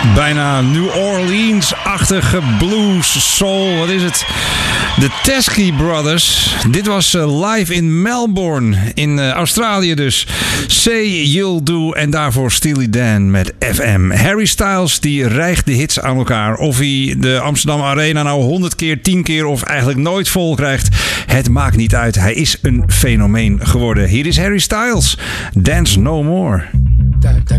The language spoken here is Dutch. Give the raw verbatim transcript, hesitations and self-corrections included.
Bijna New Orleans-achtige blues, soul, wat is het? De Teskey Brothers. Dit was uh, live in Melbourne, in uh, Australië dus. Say You'll Do en daarvoor Steely Dan met F M. Harry Styles die rijgt de hits aan elkaar. Of hij de Amsterdam Arena nou honderd keer, tien keer of eigenlijk nooit vol krijgt. Het maakt niet uit. Hij is een fenomeen geworden. Hier is Harry Styles. Dance No More. Da, da,